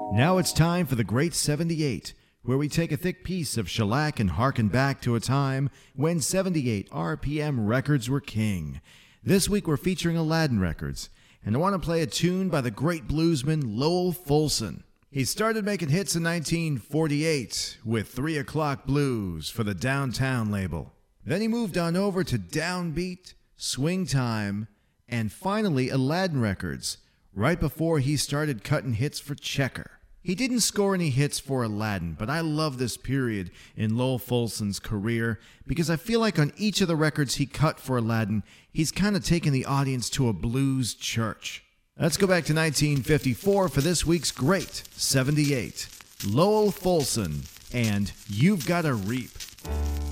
Now it's time for the Great 78, where we take a thick piece of shellac and harken back to a time when 78 RPM records were king. This week we're featuring Aladdin Records, and I want to play a tune by the great bluesman Lowell Fulson. He started making hits in 1948 with 3 O'Clock Blues for the Downtown label. Then he moved on over to Downbeat, Swing Time, and finally Aladdin Records, right before he started cutting hits for Checker. He didn't score any hits for Aladdin, but I love this period in Lowell Fulson's career because I feel like on each of the records he cut for Aladdin, he's kind of taken the audience to a blues church. Let's go back to 1954 for this week's Great 78. Lowell Fulson and You've Gotta Reap.